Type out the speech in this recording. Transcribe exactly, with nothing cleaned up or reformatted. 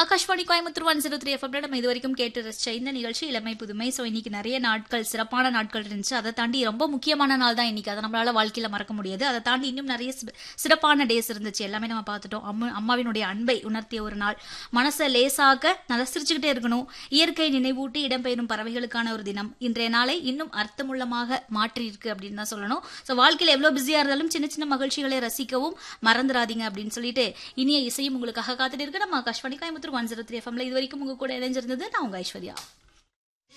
Akashvani Coimbatore one zero three எஃப்எம்ல நம்ம இது வரைக்கும் கேட்டு ரசிச்ச இந்த நிகழ்ச்சி இளமை புதுமை. ஸோ இன்னைக்கு நிறைய நாட்கள் சிறப்பான நாட்கள் இருந்துச்சு. அதை தாண்டி ரொம்ப முக்கியமான நாள் தான் இன்னைக்கு. அதை நம்மளால வாழ்க்கையில மறக்க முடியாது. அதை தாண்டி இன்னும் நிறைய சிறப்பான டேஸ் இருந்துச்சு. எல்லாமே நம்ம பார்த்துட்டோம். அம்மா அம்மாவினுடைய அன்பை உணர்த்திய ஒரு நாள். மனசை லேசாக நல்லா சிரிச்சுக்கிட்டே இருக்கணும். இயற்கை நினைவூட்டி இடம்பெயரும் பறவைகளுக்கான ஒரு தினம். இன்றைய நாளை இன்னும் அர்த்தமுள்ளமாக மாற்றி இருக்கு அப்படின்னு தான் சொல்லணும். ஸோ வாழ்க்கையில் எவ்வளவு பிஸியா இருந்தாலும் சின்ன சின்ன மகிழ்ச்சிகளை ரசிக்கவும் மறந்துடாதீங்க அப்படின்னு சொல்லிட்டு இனிய இசையும் உங்களுக்காக காத்துட்டு இருக்கு. நம்ம Akashvani Coimbatore one zero three எஃப்எம்ல இது வரைக்கும் உங்க கூட இணைஞ்சிருந்தது நான் உங்க ஐஸ்வர்யா.